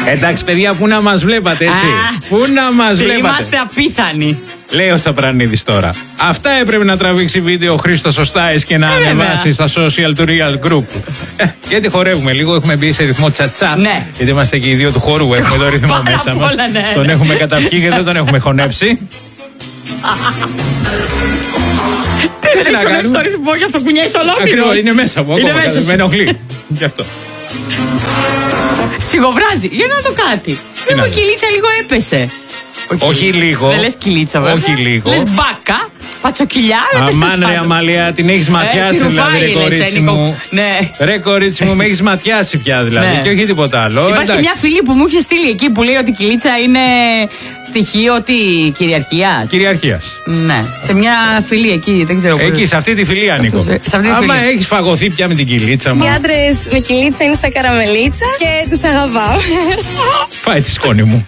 Εντάξει, παιδιά, πού να μας βλέπατε, έτσι. Πού να μας βλέπατε. Είμαστε απίθανοι. Λέει ο Σαπρανίδης τώρα. Αυτά έπρεπε να τραβήξει βίντεο ο Χρήστος ο Στάις και να ανεβάσει στα social του Real Group. Γιατί χορεύουμε λίγο, έχουμε μπει σε ρυθμό τσατσά. Ναι. Γιατί είμαστε και οι δύο του χορού, έχουμε το ρυθμό μέσα μας. Ναι. Τον έχουμε καταπιεί και δεν τον έχουμε χωνέψει. Τι να κάνουμε στο ρυθμό, γι' αυτό κουνιέσαι ολόκληρος. Ακριβώς, είναι μέσα μου ακόμα, με ενοχλεί. Γι' αυτό. Σιγοβράζει, για να δω κάτι. Λίγο κυλίτσα λίγο έπεσε. Όχι λίγο. Δεν λες κυλίτσα, βέβαια. Όχι λίγο. Λες μπάκα, πατσοκυλιά. Αμάν ρε Αμαλία, την έχεις ματιάσει δηλαδή, ρε κορίτσι μου. Ναι. Ρε κορίτσι μου, με έχεις ματιάσει πια δηλαδή. Και όχι τίποτα άλλο. Υπάρχει μια φίλη που μου είχε στείλει εκεί που λέει ότι η κυλίτσα είναι στοιχείο κυριαρχίας. Κυριαρχίας. Ναι. Σε μια φιλή εκεί, δεν ξέρω. Εκεί, σε αυτή τη φιλή ανήκω. Άμα έχεις φαγωθεί πια με την κυλίτσα μου. Οι άντρες με κυλίτσα είναι σαν καραμελίτσα και τους αγαπάω. Φάει τη σκόνη μου.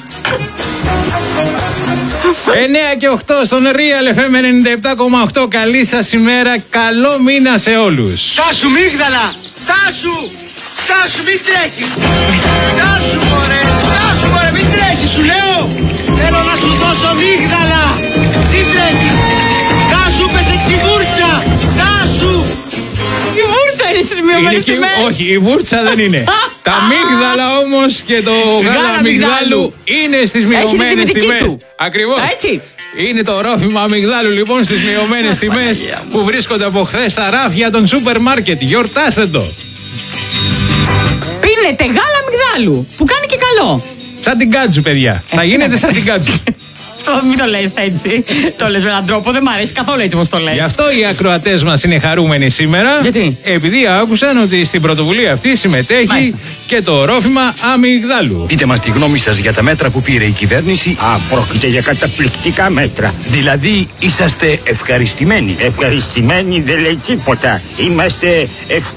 9 και 8 στον Real FM 97,8. Καλή σας ημέρα, καλό μήνα σε όλους. Στάσου μίγδαλα, στάσου, στάσου μην τρέχεις. Στάσου μωρέ, μην τρέχεις σου λέω. Θέλω να σου δώσω μίγδαλα. Τι τρέχεις, στάσου πέσε τη βούρτσα, στάσου. Η βούρτσα είναι στις μειωμένες τιμές. Όχι, η βούρτσα δεν είναι. Τα μίγδαλα όμως και το γάλα αμυγδάλου είναι στις μειωμένες τιμές. Ακριβώς. Έτσι. Είναι το ρόφημα αμυγδάλου λοιπόν στις μειωμένες τιμές που βρίσκονται από χθες στα ράφια των σούπερ μάρκετ. Γιορτάστε το. Πίνετε γάλα αμυγδάλου που κάνει και καλό. Σαν την κάτζου, παιδιά. Θα γίνετε σαν την κάτζου. Μην το λες έτσι. Το λες με έναν τρόπο, δεν μ' αρέσει καθόλου έτσι όπως το λες. Γι' αυτό οι ακροατές μας είναι χαρούμενοι σήμερα. Γιατί? Επειδή άκουσαν ότι στην πρωτοβουλία αυτή συμμετέχει και το ρόφημα αμυγδάλου. Πείτε μας τη γνώμη σας για τα μέτρα που πήρε η κυβέρνηση. Πρόκειται για καταπληκτικά μέτρα. Δηλαδή είσαστε ευχαριστημένοι. Ευχαριστημένοι δεν λέει τίποτα. Είμαστε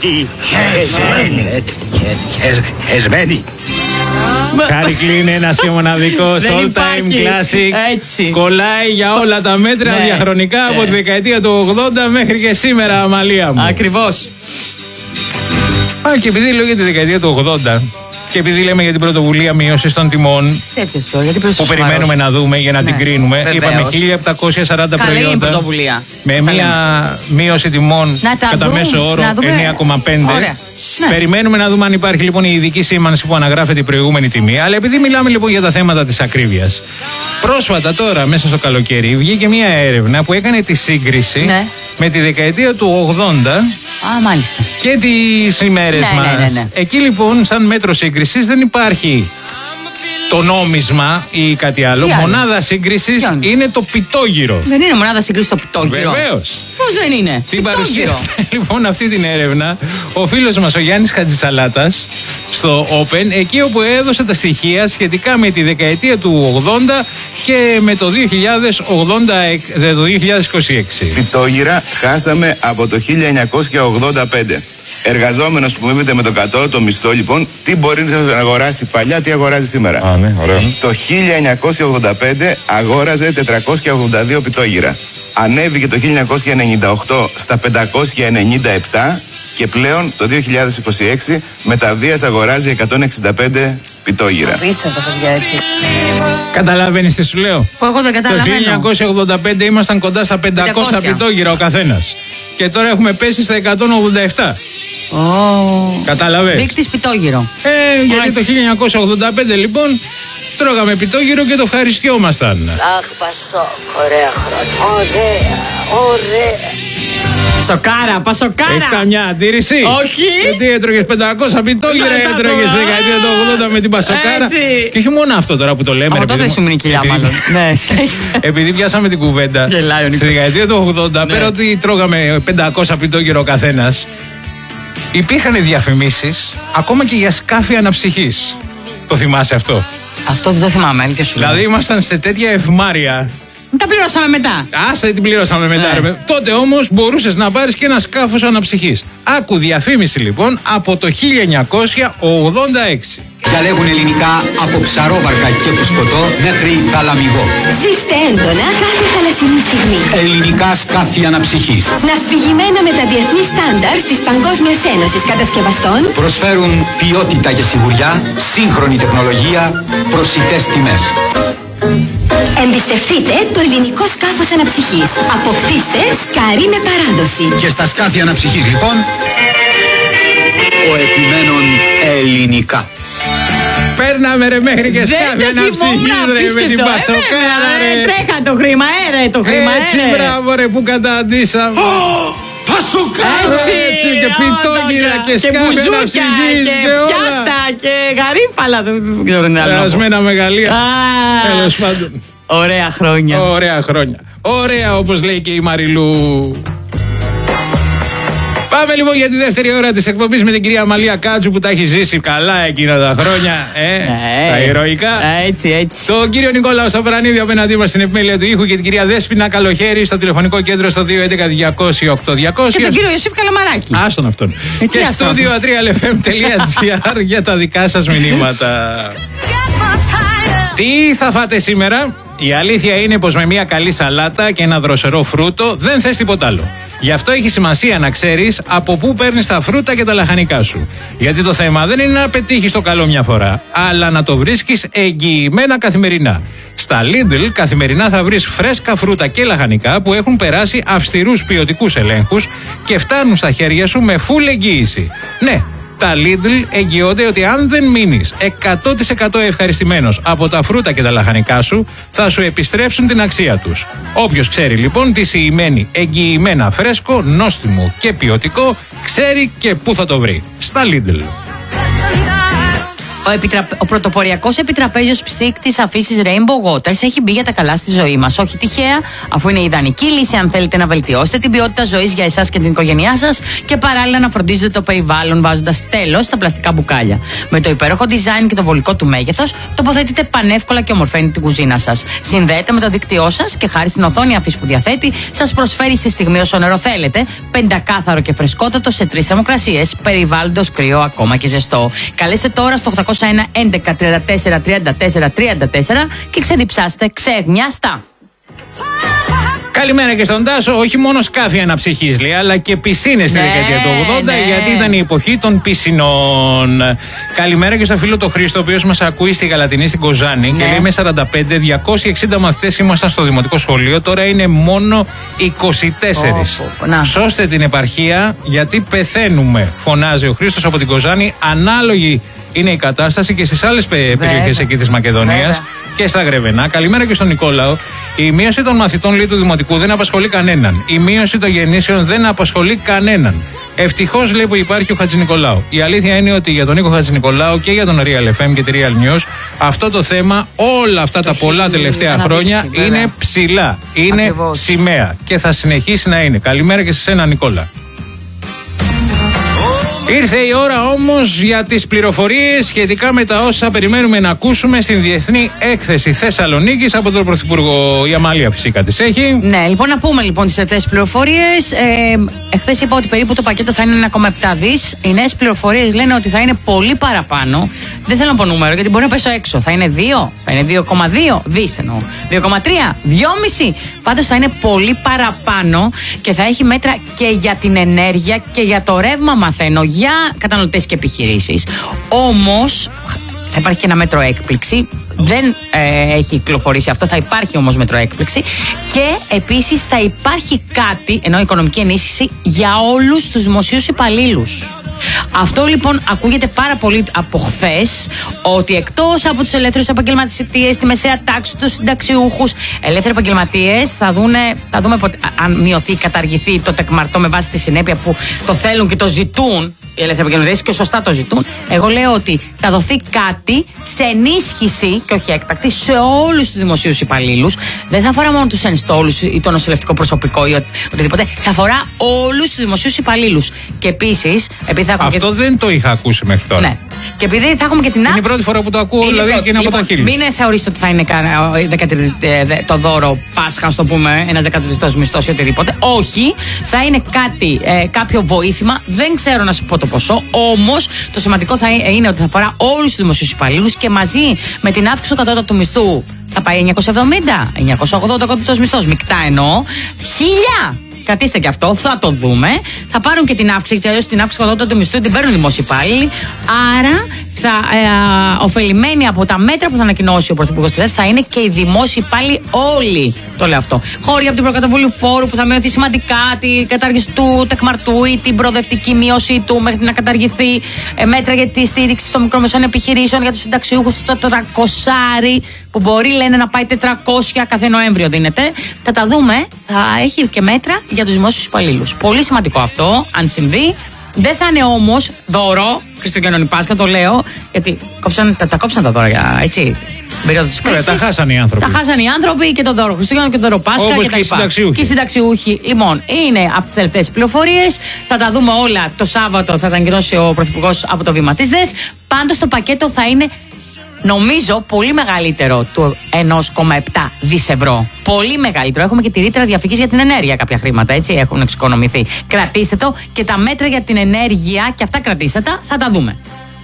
Χεσμένοι. Χάρη είναι ένας και μοναδικός all time classic. Έτσι. Κολλάει για όλα τα μέτρα διαχρονικά από τη δεκαετία του 80 μέχρι και σήμερα, Αμαλία μου. Ακριβώς. Και επειδή λέω για τη δεκαετία του 80 και επειδή λέμε για την πρωτοβουλία μείωσης των τιμών που περιμένουμε να δούμε για να την κρίνουμε, είπαμε 1740 προϊόντα με μια μείωση τιμών κατά μέσο όρο 9,5. Περιμένουμε να δούμε αν υπάρχει λοιπόν η ειδική σήμανση που αναγράφεται η προηγούμενη τιμή. Αλλά επειδή μιλάμε λοιπόν για τα θέματα της ακρίβειας, πρόσφατα τώρα μέσα στο καλοκαίρι βγήκε μια έρευνα που έκανε τη σύγκριση με τη δεκαετία του 80 μάλιστα. και τις ημέρες μας. Εκεί λοιπόν σαν μέτρο σύγκρισης δεν υπάρχει το νόμισμα ή κάτι άλλο. Μονάδα σύγκρισης είναι το πιτόγυρο. Δεν είναι μονάδα σύγκρισης το πιτόγυρο. Βεβαίως. Πώς δεν είναι. Την παρουσίασε λοιπόν αυτή την έρευνα ο φίλος μας ο Γιάννης Χατζησαλάτας στο Open, εκεί όπου έδωσε τα στοιχεία σχετικά με τη δεκαετία του 80 και με το 2026. Πιτόγυρα χάσαμε από το 1985. Εργαζόμενος που μείνεται με το κατώτατο μισθό, λοιπόν, τι μπορεί να αγοράσει παλιά, τι αγοράζει σήμερα. Ναι, ωραίο. Το 1985 αγόραζε 482 πιτόγυρα. Ανέβηκε το 1998 στα 597 και πλέον το 2026 με τα βίας αγοράζει 165 πιτόγυρα. Απίστευτο, παιδιά, έτσι. Καταλαβαίνεις τι σου λέω. Εγώ δεν καταλαβαίνω. Το 1985 ήμασταν κοντά στα 500 πιτόγυρα ο καθένας. Και τώρα έχουμε πέσει στα 187. Καταλαβαίνεις. Δείκτης πιτόγυρο. Γιατί το 1985 λοιπόν τρώγαμε πιτόγυρο και το ευχαριστιόμασταν. Αχ, Πασόκ, ωραία χρόνια. Ωραία. Πασοκάρα. Έχει καμιά αντίρρηση? Όχι. Γιατί έτρωγες 500 πιτόγυρα, έτρωγες στη δεκαετία του 80 με την Πασοκάρα. Έτσι. Και όχι μόνο αυτό τώρα που το λέμε. Από τότε σου μείνει κοιλιά μάλλον. Επειδή πιάσαμε την κουβέντα στη δεκαετία του 80, πέρα ότι τρώγαμε 500 πιτόγυρα ο καθένας, υπήρχαν διαφημίσεις ακόμα και για σκάφη αναψυχής. Το θυμάσαι αυτό? Αυτό δεν το θυμάμαι, αλήθεια σου λέω. Δηλαδή ήμασταν σε τέτοια ευμάρεια. Τα πληρώσαμε μετά. Άστε την πληρώσαμε μετά. Τότε όμως μπορούσες να πάρεις και ένα σκάφος αναψυχής. Άκου διαφήμιση λοιπόν από το 1986. διαλέγουν ελληνικά από ψαρόβαρκα και φουσκωτό μέχρι θαλαμιγό. Ζήστε έντονα κάθε θαλασσινή στιγμή. Ελληνικά σκάφη αναψυχής. Ναυπηγημένα με τα διεθνή στάνταρ της Παγκόσμιας Ένωσης Κατασκευαστών. Προσφέρουν ποιότητα και σιγουριά, σύγχρονη τεχνολογία, προσιτές τιμές. Εμπιστευτείτε το ελληνικό σκάφος αναψυχής. Αποκτήστε σκάρι με παράδοση. Και στα σκάφη αναψυχής λοιπόν, ο επιμένων ελληνικά. Παίρναμε ρε μέχρι και σκάφη αναψυχής ρε με την πασοκάρα ρε. Τρέχα το χρήμα, το χρήμα, έτσι μπράβο ρε που καταντήσαμε. Πασοκάρα! Έτσι και πιτόγυρα και σκάφη αναψυχής και πιάτα και γαρίφαλα. Δεν ξέρω τι άλλο. Περασμένα μεγαλεία. Τέλος πάντων. Ωραία χρόνια. Ωραία χρόνια. Ωραία όπως λέει και η Μαριλού. Πάμε λοιπόν για τη δεύτερη ώρα της εκπομπής με την κυρία Αμαλία Κάτσου που τα έχει ζήσει καλά εκείνα τα χρόνια. Τα ηρωικά. Έτσι. Τον κύριο Νικόλαο Σαβρανίδη απέναντί μας στην επιμέλεια του ήχου και την κυρία Δέσποινα Καλοχέρη στο τηλεφωνικό κέντρο στο 211-200-8200. Και τον κύριο Ιωσήφ Καλαμαράκη. Άστον αυτόν. Και στούντιο atrialfm.gr για τα δικά σας μηνύματα. Τι θα φάτε σήμερα? Η αλήθεια είναι πως με μια καλή σαλάτα και ένα δροσερό φρούτο δεν θες τίποτα άλλο. Γι' αυτό έχει σημασία να ξέρεις από πού παίρνεις τα φρούτα και τα λαχανικά σου. Γιατί το θέμα δεν είναι να πετύχεις το καλό μια φορά, αλλά να το βρίσκεις εγγυημένα καθημερινά. Στα Lidl καθημερινά θα βρεις φρέσκα φρούτα και λαχανικά που έχουν περάσει αυστηρούς ποιοτικούς ελέγχους και φτάνουν στα χέρια σου με full εγγύηση. Ναι. Τα Lidl εγγυώνται ότι αν δεν μείνεις 100% ευχαριστημένος από τα φρούτα και τα λαχανικά σου, θα σου επιστρέψουν την αξία τους. Όποιος ξέρει λοιπόν τι σημαίνει εγγυημένα φρέσκο, νόστιμο και ποιοτικό, ξέρει και πού θα το βρει. Στα Lidl. Ο πρωτοποριακός επιτραπέζιος ψύκτης αφήσης Rainbow Waters έχει μπει για τα καλά στη ζωή μας. Όχι τυχαία, αφού είναι η ιδανική λύση αν θέλετε να βελτιώσετε την ποιότητα ζωής για εσάς και την οικογένειά σας και παράλληλα να φροντίζετε το περιβάλλον βάζοντας τέλος στα πλαστικά μπουκάλια. Με το υπέροχο design και το βολικό του μέγεθος, τοποθετείτε πανεύκολα και ομορφαίνει την κουζίνα σας. Συνδέεται με το δίκτυό σας και χάρη στην οθόνη αφής που διαθέτει, σας προσφέρει στη στιγμή όσο νερό θέλετε, πεντακάθαρο και φρεσκότατο σε 3 θερμοκρασίες, περιβάλλοντος κρύο ακόμα και ζεστό. Καλέστε τώρα στο 801 11 34 34 34 και ξεδιψάστε ξεγνιάστα. Καλημέρα και στον Τάσο. Όχι μόνο σκάφη αναψυχής λέει, αλλά και πισίνες στη δεκαετία του 80, γιατί ήταν η εποχή των πισινών. Καλημέρα και στο φίλο το Χρήστο, ο οποίος μας ακούει στη Γαλατινή στην Κοζάνη και λέει με 45-260 μαθητές ήμασταν στο δημοτικό σχολείο, τώρα είναι μόνο 24. Σώστε την επαρχία γιατί πεθαίνουμε, φωνάζει ο Χρήστος από την Κοζάνη. Ανάλογη είναι η κατάσταση και στις άλλες περιοχές εκεί της Μακεδονίας και στα Γρεβενά. Καλημέρα και στον Νικόλαο. Η μείωση των μαθητών λέει του Δημοτικού δεν απασχολεί κανέναν. Η μείωση των γεννήσεων δεν απασχολεί κανέναν. Ευτυχώς λέει που υπάρχει ο Χατζηνικολάου. Η αλήθεια είναι ότι για τον Νίκο Χατζηνικολάου και για τον Real FM και τη Real News αυτό το θέμα όλα αυτά τα πολλά τελευταία χρόνια είναι ψηλά. Είναι σημαία και θα συνεχίσει να είναι. Καλημέρα και σε σένα Νικόλα. Ήρθε η ώρα όμως για τις πληροφορίες σχετικά με τα όσα περιμένουμε να ακούσουμε στην Διεθνή Έκθεση Θεσσαλονίκης από τον Πρωθυπουργό. Η Αμάλια φυσικά τις έχει. Ναι, λοιπόν, να πούμε λοιπόν τις τελευταίες πληροφορίες. Εχθές είπα ότι περίπου το πακέτο θα είναι 1,7 δις. Οι νέες πληροφορίες λένε ότι θα είναι πολύ παραπάνω. Δεν θέλω να πω νούμερο γιατί μπορεί να πέσω έξω. Θα είναι 2, θα είναι 2,2 δις εννοώ. 2,3, 2,5. Πάντως θα είναι πολύ παραπάνω και θα έχει μέτρα και για την ενέργεια και για το ρεύμα, μαθαίνω, για καταναλωτές και επιχειρήσεις. Όμως θα υπάρχει και ένα μέτρο έκπληξη. Δεν έχει κυκλοφορήσει αυτό, θα υπάρχει όμως μέτρο έκπληξη. Και επίσης θα υπάρχει κάτι, ενώ οικονομική ενίσχυση, για όλους τους δημοσίους υπαλλήλους. Αυτό λοιπόν ακούγεται πάρα πολύ από χθες, ότι εκτός από τους ελεύθερους επαγγελματίες, τη μεσαία τάξη, τους συνταξιούχους, ελεύθεροι επαγγελματίες θα δούμε αν μειωθεί ή καταργηθεί το τεκμαρτό με βάση τη συνέπεια που το θέλουν και το ζητούν οι ελεύθεροι επαγγελματίες και σωστά το ζητούν. Εγώ λέω ότι θα δοθεί κάτι σε ενίσχυση και όχι έκτακτη σε όλους τους δημοσίους υπαλλήλους. Δεν θα αφορά μόνο τους ενστόλους ή το νοσηλευτικό προσωπικό ή οτιδήποτε. Θα αφορά όλους τους δημοσίους υπαλλήλους. Και επίσης, αυτό δεν το είχα ακούσει μέχρι τώρα. Ναι. Και επειδή θα έχουμε και την άποψη. Είναι η πρώτη φορά που το ακούω, δηλαδή και είναι από τα χείλη. Μην θεωρήσετε ότι θα είναι το δώρο Πάσχα, το πούμε, ένας 13ος μισθός ή οτιδήποτε. Όχι, θα είναι κάτι, κάποιο βοήθημα. Δεν ξέρω να σου πω το το ποσό. Όμως το σημαντικό θα είναι ότι θα αφορά όλους τους δημοσίους υπαλλήλους και μαζί με την αύξηση του κατώτατου μισθού θα πάει 970, 980 κατώτατος μισθός. Μεικτά εννοώ. 1.000! Κρατήστε και αυτό, θα το δούμε. Θα πάρουν και την αύξηση, γιατί αλλιώς την αύξηση του κατώτατου μισθού την παίρνουν οι δημόσιοι υπάλληλοι. Άρα θα ωφελημένοι από τα μέτρα που θα ανακοινώσει ο Πρωθυπουργός θα είναι και οι δημόσιοι υπάλληλοι όλοι. Το λέω αυτό. Χώροι από την προκαταβολή φόρου που θα μειωθεί σημαντικά, την κατάργηση του τεκμαρτού ή την προοδευτική μείωση του μέχρι να καταργηθεί. Μέτρα για τη στήριξη των μικρομεσαίων επιχειρήσεων, για τους συνταξιούχους, το 400 που μπορεί λένε να πάει 400 κάθε Νοέμβριο δίνεται. Θα τα δούμε. Θα έχει και μέτρα για τους δημόσιους υπαλλήλους. Πολύ σημαντικό αυτό, αν συμβεί. Δεν θα είναι όμως δώρο Χριστουγέννων ή Πάσχα, το λέω, γιατί τα κόψαν τα δώρα για έτσι. Περίοδο της κρίσης. Τα χάσαν οι άνθρωποι. Τα χάσαν οι άνθρωποι και το δώρο Χριστουγέννων και το δώρο Πάσχα. Όπως και οι συνταξιούχοι. Και οι συνταξιούχοι. Λοιπόν, είναι από τις τελευταίες πληροφορίες. Θα τα δούμε όλα το Σάββατο, θα τα ανακοινώσει ο Πρωθυπουργός από το βήμα της ΔΕΘ. Πάντως το πακέτο θα είναι, νομίζω, πολύ μεγαλύτερο του 1,7 δις ευρώ. Πολύ μεγαλύτερο. Έχουμε και τη ρήτρα διαφυγής για την ενέργεια. Κάποια χρήματα έτσι έχουν εξοικονομηθεί. Κρατήστε το και τα μέτρα για την ενέργεια και αυτά κρατήστε τα. Θα τα δούμε.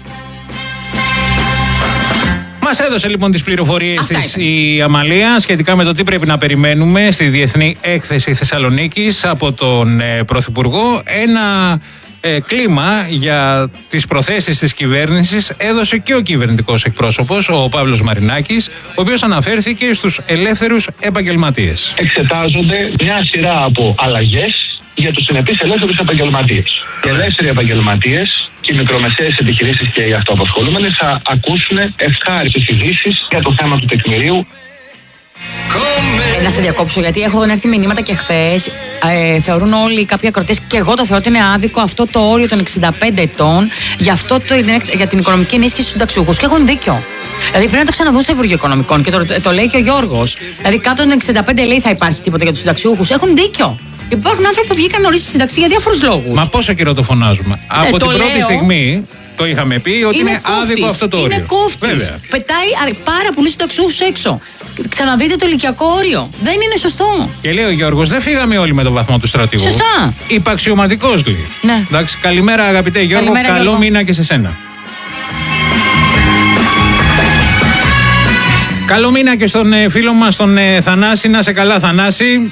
Μας έδωσε λοιπόν τις πληροφορίες της η Αμαλία σχετικά με το τι πρέπει να περιμένουμε στη Διεθνή Έκθεση Θεσσαλονίκης από τον Πρωθυπουργό. Ένα κλίμα για τις προθέσεις της κυβέρνησης έδωσε και ο κυβερνητικός εκπρόσωπος, ο Παύλος Μαρινάκης, ο οποίος αναφέρθηκε στους ελεύθερους επαγγελματίες. Εξετάζονται μια σειρά από αλλαγές για τους συνεπείς ελεύθερους επαγγελματίες. Οι ελεύθεροι επαγγελματίες και οι μικρομεσαίες επιχειρήσεις και οι αυτοαπασχολούμενοι θα ακούσουν ευχάριστες ειδήσεις για το θέμα του τεκμηρίου. Να σε διακόψω, γιατί έχουν έρθει μηνύματα και χθες. Θεωρούν όλοι κάποιοι ακροτές, και εγώ το θεωρώ ότι είναι άδικο αυτό το όριο των 65 ετών για την οικονομική ενίσχυση στους συνταξιούχους. Και έχουν δίκιο. Δηλαδή πρέπει να το ξαναδούν στο Υπουργείο Οικονομικών και το λέει και ο Γιώργος. Δηλαδή κάτω των 65 λέει θα υπάρχει τίποτα για τους συνταξιούχους. Έχουν δίκιο. Υπάρχουν άνθρωποι που βγήκαν νωρίς στη σύνταξη για διάφορους λόγους. Μα πόσο καιρό το φωνάζουμε? Από την πρώτη στιγμή το είχαμε πει ότι είναι άδικο αυτό το όριο. Είναι κόφτης. Πετάει πάρα πολλούς συνταξιούχους έξω. Ξαναδείτε το ηλικιακό όριο. Δεν είναι σωστό. Και λέει ο Γιώργος, δεν φύγαμε όλοι με τον βαθμό του στρατηγού. Σωστά. Υπαξιωματικός λέει. Ναι. Εντάξει, καλημέρα αγαπητέ Γιώργο, καλό μήνα και σε σένα. Καλό μήνα και στον φίλο μας τον Θανάση. Να σε καλά, Θανάση.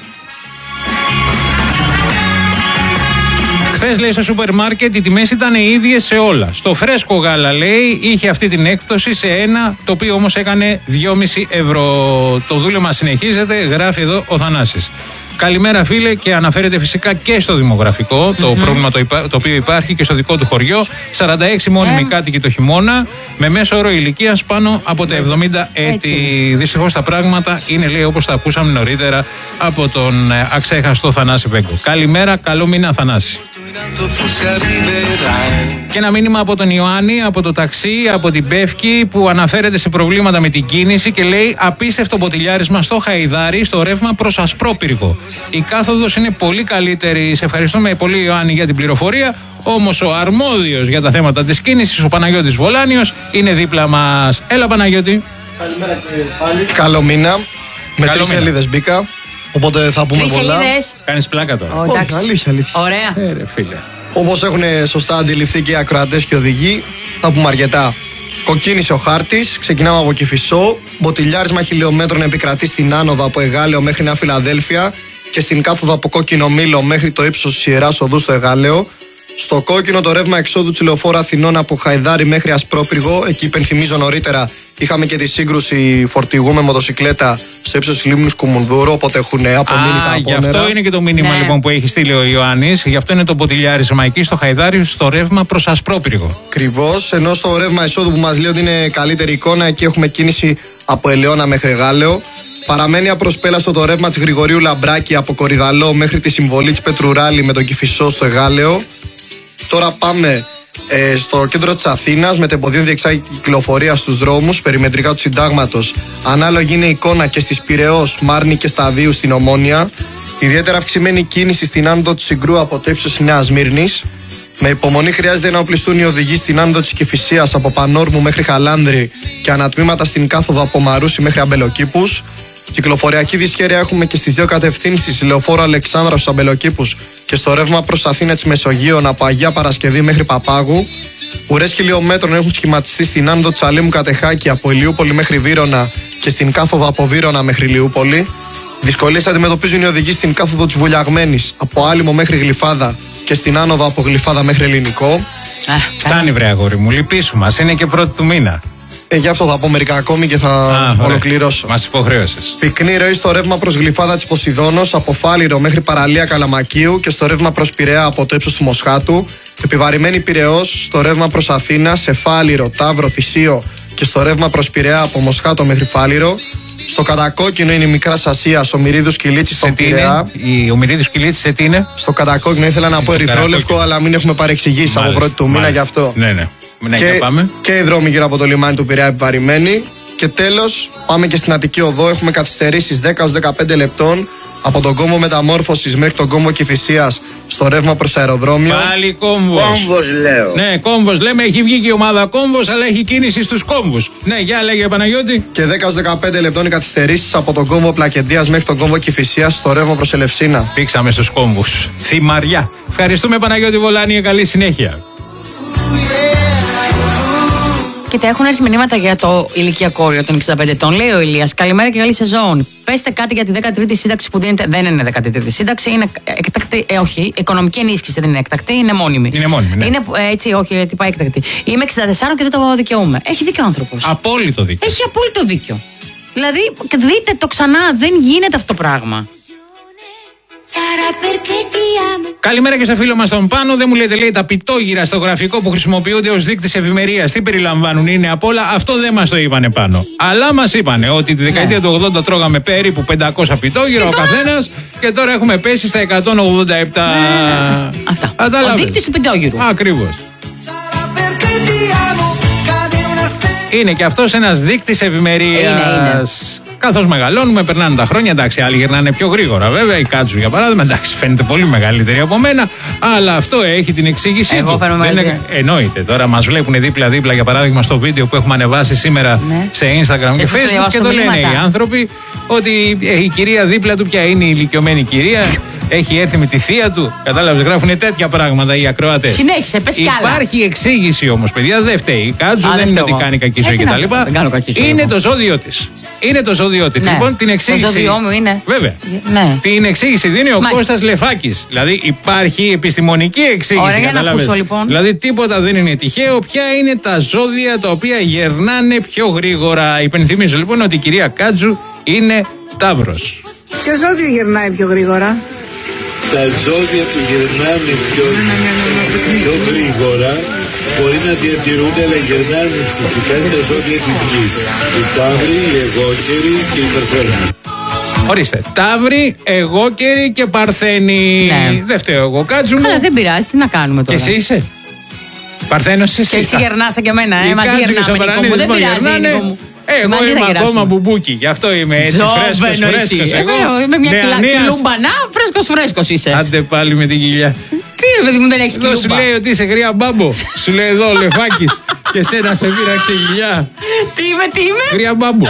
Χθες, λέει, στο σούπερ μάρκετ οι τιμές ήταν οι ίδιες σε όλα. Στο φρέσκο γάλα, λέει, είχε αυτή την έκπτωση σε ένα, το οποίο όμως έκανε 2,5 ευρώ. Το δούλεμα συνεχίζεται, γράφει εδώ ο Θανάσης. Καλημέρα, φίλε, και αναφέρεται φυσικά και στο δημογραφικό το πρόβλημα το οποίο υπάρχει και στο δικό του χωριό. 46 μόνιμοι κάτοικοι το χειμώνα, με μέσο όρο ηλικίας πάνω από τα 70 έτη. Δυστυχώς τα πράγματα είναι, λέει, όπως τα ακούσαμε νωρίτερα από τον αξέχαστο Θανάση Βέγκο. Καλημέρα, καλό μήνα, Θανάση. Και ένα μήνυμα από τον Ιωάννη, από το ταξί, από την Πεύκη, που αναφέρεται σε προβλήματα με την κίνηση και λέει απίστευτο μποτιλιάρισμα στο Χαϊδάρι, στο ρεύμα προς Ασπρόπυργο. Η κάθοδος είναι πολύ καλύτερη. Σε ευχαριστούμε πολύ, Ιωάννη, για την πληροφορία. Όμως ο αρμόδιος για τα θέματα της κίνησης, ο Παναγιώτης Βολάνιος, είναι δίπλα μας. Έλα, Παναγιώτη. Καλημέρα, κύριε Πάλι. Καλό μήνα. Με 3 σελίδες μπήκα. Οπότε θα πούμε πολλά. Κάνεις πλάκα τώρα. Αλήθεια. Ωραία. Φίλε. Όπως έχουν σωστά αντιληφθεί και οι ακροατές και οι οδηγοί, θα πούμε αρκετά. Κοκκίνησε ο χάρτης, ξεκινάμε από Κηφισό. Μποτιλιάρισμα χιλιόμετρων επικρατεί στην άνοδο από Εγάλεο μέχρι Νέα Φιλαδέλφια και στην κάθοδο από Κόκκινο Μήλο μέχρι το ύψος της Ιεράς Οδού στο Εγάλεο. Στο κόκκινο το ρεύμα εξόδου της λεωφόρου Αθηνών από Χαϊδάρι μέχρι Ασπρόπυργο. Εκεί, υπενθυμίζω νωρίτερα, είχαμε και τη σύγκρουση φορτηγού με μοτοσικλέτα στο ύψος της λίμνης Κουμουνδούρου. Οπότε έχουν απομείνει τα γι' αυτό είναι και το μήνυμα λοιπόν που έχει στείλει ο Ιωάννης. Γι' αυτό είναι το μποτιλιάρισμα εκεί στο Χαϊδάρι, στο ρεύμα προς Ασπρόπυργο. Ακριβώς. Ενώ στο ρεύμα εισόδου που μας λέει ότι είναι καλύτερη εικόνα, εκεί έχουμε κίνηση από Ελαιώνα μέχρι Γάλεο. Παραμένει απροσπέλαστο το ρεύμα της Γρηγορίου Λαμπράκη από Κορυδαλό μέχρι τη συμβολή της Πετρουράλη με τον Κηφισό στο Εγάλεο. Τώρα πάμε στο κέντρο της Αθήνας με τεμποδίων διεξάγει κυκλοφορία στους δρόμους περιμετρικά του Συντάγματος. Ανάλογη είναι η εικόνα και στις Πειραιώς, Μάρνη και Σταδίου στην Ομόνια. Ιδιαίτερα αυξημένη κίνηση στην άνοδο του Συγκρού από το ύψος της Νέας Μύρνης. Με υπομονή χρειάζεται να οπλιστούν οι οδηγοί στην άνοδο της Κηφισίας από Πανόρμου μέχρι Χαλάνδρη και ανατμήματα στην κάθοδο από Μαρούσι μέχρι Αμπελοκήπους. Κυκλοφοριακή δυσχέρεια έχουμε και στις δύο κατευθύνσεις, λεωφόρο Αλεξάνδρας στους Αμπελοκήπους και στο ρεύμα προς Αθήνα της Μεσογείων από Αγία Παρασκευή μέχρι Παπάγου. Ουρές χιλιόμετρων έχουν σχηματιστεί στην άνοδο Τσαλίμου Κατεχάκη από Ηλιούπολη μέχρι Βύρωνα και στην κάθοδο από Βύρωνα μέχρι Ηλιούπολη. Δυσκολίες αντιμετωπίζουν οι οδηγοί στην κάθοδο της Βουλιαγμένης από Άλυμο μέχρι Γλυφάδα και στην άνοδο από Γλυφάδα μέχρι Ελληνικό. Φτάνει βρε αγόρι μου, λυπήσου μας, είναι και πρώτη του μήνα. Γι' αυτό θα πω μερικά ακόμη και θα ολοκληρώσω. Μας υποχρέωσες. Πυκνή ροή στο ρεύμα προς Γλυφάδα της Ποσειδώνος από Φάληρο μέχρι παραλία Καλαμακίου και στο ρεύμα προς Πειραιά από το ύψος του Μοσχάτου. Επιβαρημένη Πειραιώς στο ρεύμα προς Αθήνα, σε Φάληρο, Ταύρο, Θησίο και στο ρεύμα προς Πειραιά από Μοσχάτο μέχρι Φάληρο. Στο κατακόκκινο είναι η Μικρά Ασία, ο Μυρίδους Κιλίτσης στον Πειραιά. Ο Μυρίδους Κιλίτσης σε τι είναι? Στο κατακόκκινο ήθελα να πω ερυθρόλευκο, αλλά μην έχουμε παρεξηγήσει από πρώτη του μήνα γι' αυτό. Ναι. Και οι δρόμοι γύρω από το λιμάνι του Πειραιά επιβαρημένοι. Και τέλος, πάμε και στην Αττική Οδό. Έχουμε καθυστερήσεις 10-15 λεπτών από τον κόμβο Μεταμόρφωσης μέχρι τον κόμβο Κηφισίας στο ρεύμα προς αεροδρόμιο. Πάλι κόμβος. Κόμβος λέω. Ναι, κόμβος λέμε, έχει βγει και η ομάδα κόμβος, αλλά έχει κίνηση στους κόμβους. Ναι, για λέγε Παναγιώτη. Και 10-15 λεπτών οι καθυστερήσεις από τον κόμβο Πλακεντίας μέχρι τον κόμβο Κηφισίας στο ρεύμα προς Ελευσίνα. Πήξαμε στους κόμβους. Θυμαριά. Ευχαριστούμε Παναγιώτη Βολάνη, καλή συνέχεια. Κοίτα, έχουν έρθει μηνύματα για το ηλικιακό όριο των 65 ετών. Λέει ο Ηλίας, καλημέρα και καλή σεζόν. Πέστε κάτι για τη 13η σύνταξη που δίνεται. Δεν είναι 13η σύνταξη, είναι εκτακτή. Όχι, οικονομική ενίσχυση δεν είναι εκτακτή, είναι μόνιμη. Είναι μόνιμη, ναι. Είναι έτσι, όχι, γιατί πάει εκτακτή. Είμαι 64 και δεν το δικαιούμαι. Έχει δίκιο ο άνθρωπος. Απόλυτο δίκιο. Έχει απόλυτο δίκιο. Δηλαδή, δείτε το ξανά, δεν γίνεται αυτό το πράγμα. Καλημέρα και στο φίλο μας τον Πάνο. Δεν μου λέτε, λέει, τα πιτόγυρα στο γραφικό που χρησιμοποιούνται ως δείκτης ευημερίας. Τι περιλαμβάνουν, είναι απ' όλα. Αυτό δεν μας το είπανε πάνω. Αλλά μας είπανε ότι τη δεκαετία του 80 τρώγαμε περίπου 500 πιτόγυρα ο καθένας και τώρα έχουμε πέσει στα 187. Αυτά. Ο δείκτης του πιτόγυρου. Ακριβώς. Είναι και αυτός ένας δείκτης ευημερίας. Είναι. Καθώς μεγαλώνουμε, περνάνε τα χρόνια. Εντάξει, άλλοι γυρνάνε πιο γρήγορα, βέβαια. Η Κάτσου, για παράδειγμα, εντάξει, φαίνεται πολύ μεγαλύτερη από μένα. Αλλά αυτό έχει την εξήγησή του. Εννοείται. Τώρα μας βλέπουν δίπλα-δίπλα, για παράδειγμα, στο βίντεο που έχουμε ανεβάσει σήμερα σε Instagram και Facebook και το λένε οι άνθρωποι ότι η κυρία δίπλα του, ποια είναι η ηλικιωμένη κυρία. Έχει έρθει με τη θεία του. Κατάλαβες, γράφουν τέτοια πράγματα οι ακροατές. Συνέχισε, πες κι άλλα. Υπάρχει εξήγηση όμως, παιδιά, δεν φταίει. Η Κάτζου δεν είναι ότι κάνει κακή ζωή κτλ. Είναι το ζώδιο της. Είναι το ζώδιο της. Ναι. Λοιπόν, την εξήγηση. Το ζώδιό μου είναι. Βέβαια. Ναι. Την εξήγηση δίνει ο Κώστας Λεφάκης. Δηλαδή υπάρχει επιστημονική εξήγηση. Ωραία, για να ακούσω, λοιπόν. Δηλαδή τίποτα δεν είναι τυχαίο. Ποια είναι τα ζώδια τα οποία γερνάνε πιο γρήγορα. Υπενθυμίζω λοιπόν ότι η κυρία Κάτζου είναι Ταύρος. Ποιο ζώδιο γερνάει πιο γρήγορα? Τα ζώδια που γερνάνε πιο γρήγορα μπορεί να διατηρούνται, αλλά γερνάνε φυσικά τα ζώδια της γης. Οι Ταύροι, οι Εγώκεροι και οι Παρθένοι. Ορίστε, Ταύροι, Εγώκεροι και Παρθένοι. Ναι. Δεν φταίω εγώ, Κάτζου μου. Καλά, δεν πειράζει, τι να κάνουμε τώρα. Και εσύ είσαι Παρθένος εσύ. Και εσύ γερνάς και εμένα, μαζί γερνάμε, Νίκο μου. Δεν πειράζει, Νίκο μου. Εγώ είμαι ακόμα μπουμπούκι, γι' αυτό είμαι έτσι φρέσκος. Εγώ είμαι μια κιλούμπανα, φρέσκος είσαι. Άντε πάλι με την κοιλιά. Τι ρε παιδί μου, δεν έχεις κιλούμπα. Εδώ σου λέει ότι είσαι γριά μπάμπο. Σου λέει εδώ ο Λεφάκης και σένα σε πήραξε κοιλιά. Τι είμαι? Γριά μπάμπο.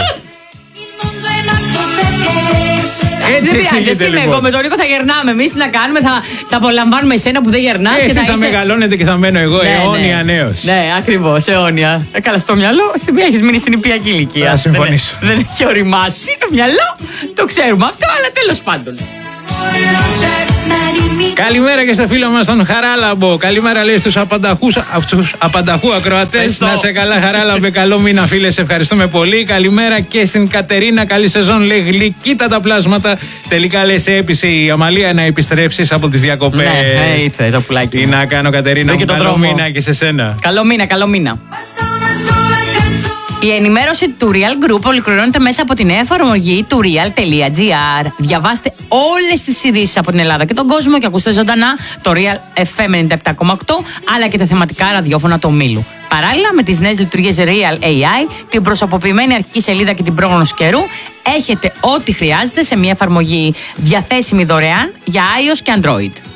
Έτσι εξηγείται, εσύ λοιπόν. Εγώ με τον Νίκο θα γερνάμε. Εμείς τι να κάνουμε, θα απολαμβάνουμε εσένα που δεν γερνάς. Εσείς θα μεγαλώνετε και θα μένω εγώ αιώνια νέος. Ναι, ακριβώς, αιώνια. Καλά, στο μυαλό, έχεις μείνει στην υπηακή ηλικία. Θα συμφωνήσω. Δεν έχει οριμάσει το μυαλό, το ξέρουμε αυτό, αλλά τέλος πάντων. Καλημέρα και στο φίλο μας τον Χαράλαμπο. Καλημέρα λέει στους απανταχού ακροατές. Να σε καλά Χαράλαμπε, καλό μήνα φίλε, σε ευχαριστούμε πολύ. Καλημέρα και στην Κατερίνα, καλή σεζόν, λέει γλυκύτατα πλάσματα. Τελικά λέει σε έπεισε η Αμαλία να επιστρέψεις από τις διακοπές. Ναι, ήρθε το πουλάκι. Τι να κάνω Κατερίνα μου, καλό μήνα και σε σένα. Καλό μήνα. Η ενημέρωση του Real Group ολοκληρώνεται μέσα από τη νέα εφαρμογή του real.gr. Διαβάστε όλες τις ειδήσεις από την Ελλάδα και τον κόσμο και ακούστε ζωντανά το Real FM 97.8 αλλά και τα θεματικά ραδιόφωνα του ομίλου. Παράλληλα με τις νέες λειτουργίες Real AI, την προσωποποιημένη αρχική σελίδα και την πρόγνωση καιρού, έχετε ό,τι χρειάζεται σε μια εφαρμογή διαθέσιμη δωρεάν για iOS και Android.